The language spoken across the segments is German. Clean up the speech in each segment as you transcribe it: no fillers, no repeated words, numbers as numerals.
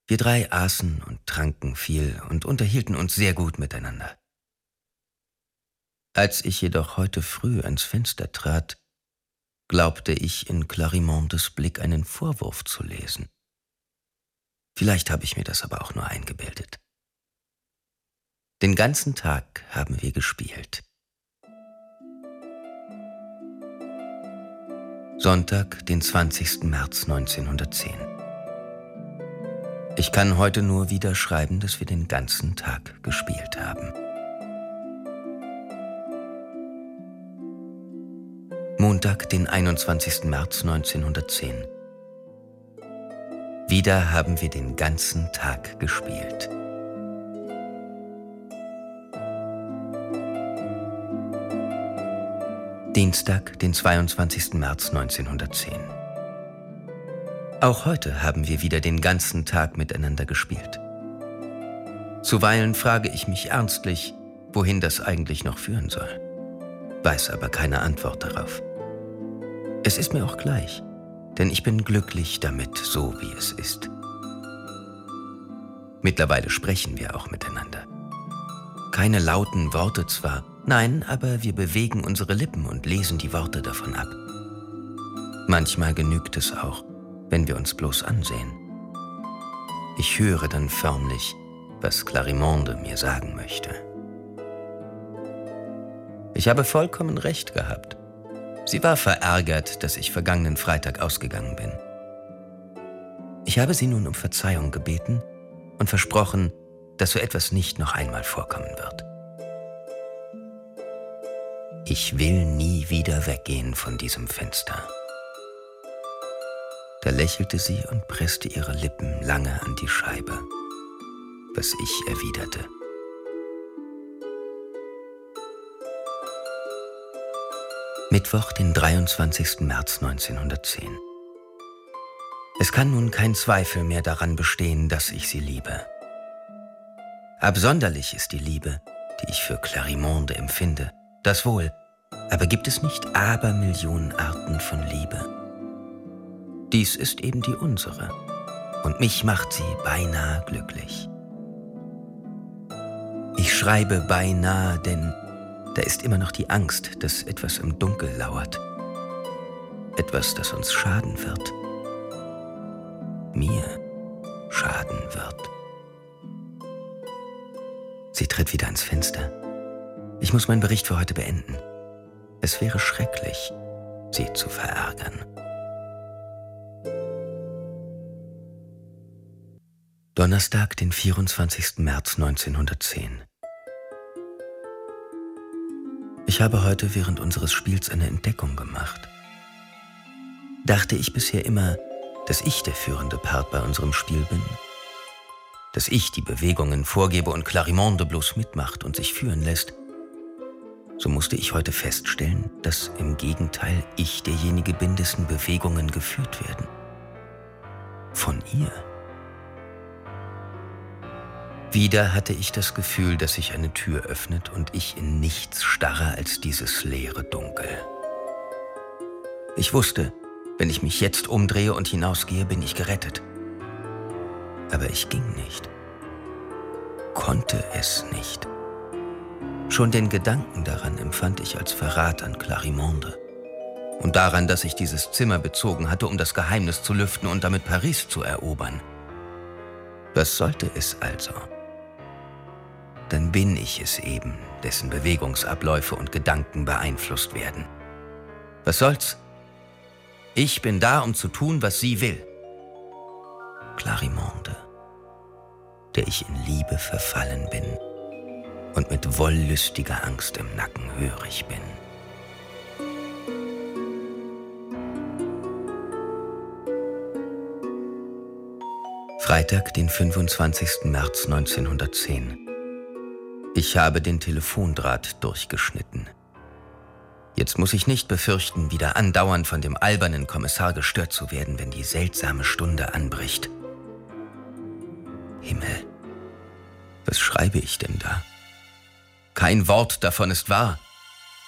Wir drei aßen und tranken viel und unterhielten uns sehr gut miteinander. Als ich jedoch heute früh ans Fenster trat, glaubte ich in Clarimondes Blick einen Vorwurf zu lesen. Vielleicht habe ich mir das aber auch nur eingebildet. Den ganzen Tag haben wir gespielt. Sonntag, den 20. März 1910. Ich kann heute nur wieder schreiben, dass wir den ganzen Tag gespielt haben. Montag, den 21. März 1910. Wieder haben wir den ganzen Tag gespielt. Dienstag, den 22. März 1910. Auch heute haben wir wieder den ganzen Tag miteinander gespielt. Zuweilen frage ich mich ernstlich, wohin das eigentlich noch führen soll, weiß aber keine Antwort darauf. Es ist mir auch gleich, denn ich bin glücklich damit, so wie es ist. Mittlerweile sprechen wir auch miteinander. Keine lauten Worte zwar, nein, aber wir bewegen unsere Lippen und lesen die Worte davon ab. Manchmal genügt es auch, wenn wir uns bloß ansehen. Ich höre dann förmlich, was Clarimonde mir sagen möchte. Ich habe vollkommen recht gehabt. Sie war verärgert, dass ich vergangenen Freitag ausgegangen bin. Ich habe sie nun um Verzeihung gebeten und versprochen, dass so etwas nicht noch einmal vorkommen wird. Ich will nie wieder weggehen von diesem Fenster. Da lächelte sie und presste ihre Lippen lange an die Scheibe, was ich erwiderte. Mittwoch, den 23. März 1910. Es kann nun kein Zweifel mehr daran bestehen, dass ich sie liebe. Absonderlich ist die Liebe, die ich für Clarimonde empfinde, das wohl, aber gibt es nicht Abermillionen Arten von Liebe? Dies ist eben die unsere, und mich macht sie beinahe glücklich. Ich schreibe beinahe, denn da ist immer noch die Angst, dass etwas im Dunkel lauert. Etwas, das uns schaden wird. Mir schaden wird. Sie tritt wieder ans Fenster. Ich muss meinen Bericht für heute beenden. Es wäre schrecklich, sie zu verärgern. Donnerstag, den 24. März 1910. Ich habe heute während unseres Spiels eine Entdeckung gemacht. Dachte ich bisher immer, dass ich der führende Part bei unserem Spiel bin? Dass ich die Bewegungen vorgebe und Clarimonde bloß mitmacht und sich führen lässt? So musste ich heute feststellen, dass im Gegenteil ich derjenige bin, dessen Bewegungen geführt werden. Von ihr. Wieder hatte ich das Gefühl, dass sich eine Tür öffnet und ich in nichts starre als dieses leere Dunkel. Ich wusste, wenn ich mich jetzt umdrehe und hinausgehe, bin ich gerettet. Aber ich ging nicht. Konnte es nicht. Schon den Gedanken daran empfand ich als Verrat an Clarimonde. Und daran, dass ich dieses Zimmer bezogen hatte, um das Geheimnis zu lüften und damit Paris zu erobern. Was sollte es also? Dann bin ich es eben, dessen Bewegungsabläufe und Gedanken beeinflusst werden. Was soll's? Ich bin da, um zu tun, was sie will. Clarimonde, der ich in Liebe verfallen bin und mit wollüstiger Angst im Nacken hörig bin. Freitag, den 25. März 1910. Ich habe den Telefondraht durchgeschnitten. Jetzt muss ich nicht befürchten, wieder andauernd von dem albernen Kommissar gestört zu werden, wenn die seltsame Stunde anbricht. Himmel, was schreibe ich denn da? Kein Wort davon ist wahr.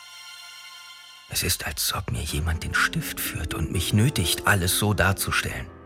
Es ist, als ob mir jemand den Stift führt und mich nötigt, alles so darzustellen.